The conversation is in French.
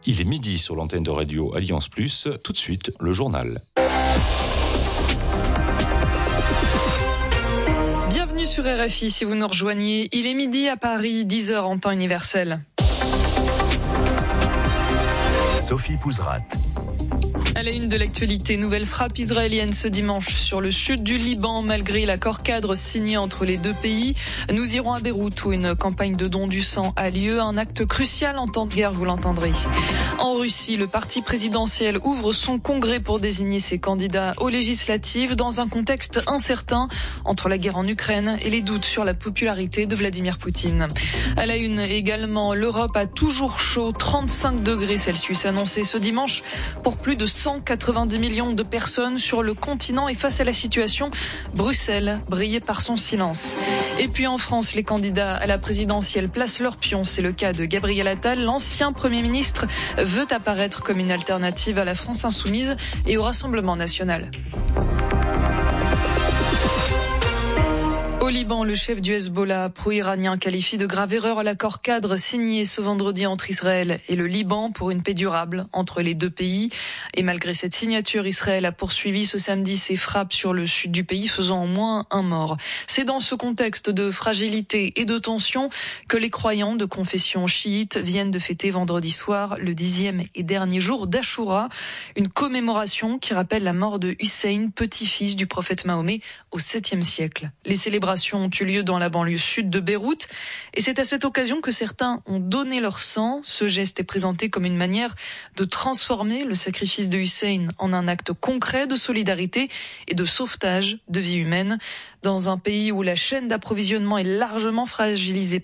Il est midi sur l'antenne de Radio Alliance Plus. Tout de suite, le journal. Bienvenue sur RFI si vous nous rejoignez. Il est midi à Paris, 10h en temps universel. Sophie Pouzrat. À la une de l'actualité, nouvelle frappe israélienne ce dimanche sur le sud du Liban, malgré l'accord cadre signé entre les deux pays. Nous irons à Beyrouth où une campagne de don du sang a lieu, un acte crucial en temps de guerre, vous l'entendrez. En Russie, le parti présidentiel ouvre son congrès pour désigner ses candidats aux législatives dans un contexte incertain entre la guerre en Ukraine et les doutes sur la popularité de Vladimir Poutine. À la une également, l'Europe a toujours chaud, 35 degrés Celsius annoncé ce dimanche pour plus de 190 millions de personnes sur le continent, et face à la situation, Bruxelles brillait par son silence. Et puis en France, les candidats à la présidentielle placent leurs pions. C'est le cas de Gabriel Attal. L'ancien Premier ministre veut apparaître comme une alternative à la France insoumise et au Rassemblement national. Au Liban, le chef du Hezbollah pro-iranien qualifie de grave erreur l'accord cadre signé ce vendredi entre Israël et le Liban pour une paix durable entre les deux pays. Et malgré cette signature, Israël a poursuivi ce samedi ses frappes sur le sud du pays, faisant au moins un mort. C'est dans ce contexte de fragilité et de tension que les croyants de confession chiite viennent de fêter vendredi soir le 10e et dernier jour d'Achoura, une commémoration qui rappelle la mort de Hussein, petit-fils du prophète Mahomet au 7e siècle. Les célébrations ont eu lieu dans la banlieue sud de Beyrouth et c'est à cette occasion que certains ont donné leur sang. Ce geste est présenté comme une manière de transformer le sacrifice de Hussein en un acte concret de solidarité et de sauvetage de vies humaines. Dans un pays où la chaîne d'approvisionnement est largement fragilisée